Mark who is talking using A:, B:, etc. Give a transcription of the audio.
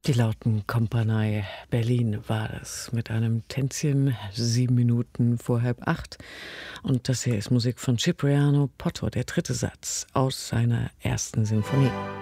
A: Die Lautenkompanie Berlin war das mit einem Tänzchen 7 Minuten vor 7:30. Und das hier ist Musik von Cipriano Potto, der dritte Satz aus seiner ersten Sinfonie.